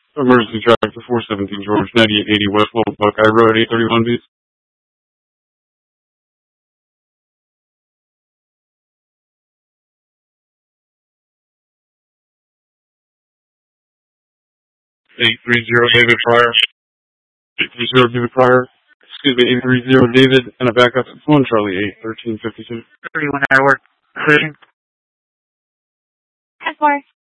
Emergency traffic for 417 George, 9880 West Buckeye Road, 831 please. Eight three zero David Pryor. 830 David Pryor. Excuse me, 830 David, and a backup at 1 Charlie 8 1352. 31 hour clearing. 10-4.